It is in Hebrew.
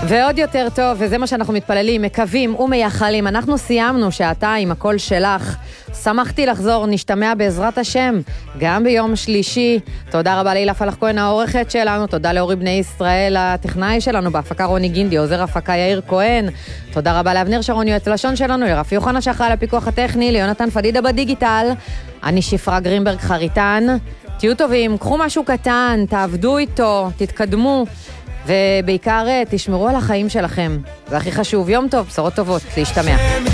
ועוד יותר טוב, וזה מה שאנחנו מתפללים, מקווים ומייחלים. אנחנו סיימנו שעתיים, הכל שלך. שמחתי לחזור, נשתמע בעזרת השם, גם ביום שלישי. תודה רבה להילה פלח כהן העורכת שלנו, תודה לאורי בני ישראל הטכנאי שלנו, בהפקה רוני גינדי, עוזר הפקה יאיר כהן. תודה רבה לאבנר שרון יועץ לשון שלנו, לרפי יוחנה שאחראי לפיקוח הטכני, ליונתן פדידה בדיגיטל. אני שפרה גרינברג חריטן. תהיו טובים, קחו משהו קטן, תעבדו איתו, תתקדמו. ובעיקר תשמרו על החיים שלכם. זה הכי חשוב. יום טוב, בשורות טובות, להשתמע.